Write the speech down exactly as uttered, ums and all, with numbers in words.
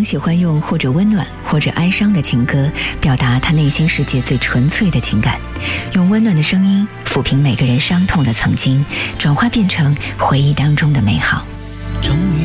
喜欢用或者温暖或者哀伤的情歌表达他内心世界最纯粹的情感，用温暖的声音抚平每个人伤痛的曾经，转化变成回忆当中的美好。 终于